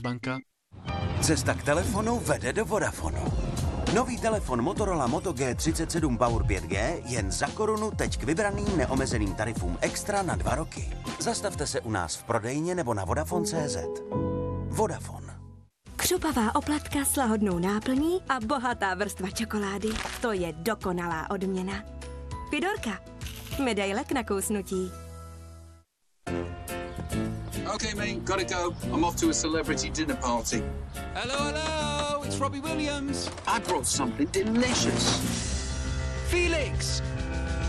Commerzbanka. Cesta k telefonu vede do Vodafonu. Nový telefon Motorola Moto G37 Power 5G jen za korunu teď k vybraným neomezeným tarifům extra na 2 roky. Zastavte se u nás v prodejně nebo na Vodafone.cz. Vodafone. Křupavá oplatka s lahodnou náplní a bohatá vrstva čokolády. To je dokonalá odměna. Fidorka. Medaile k nakousnutí. Okay, mate, gotta go. I'm off to a celebrity dinner party. Hello, it's Robbie Williams. I brought something delicious. Felix,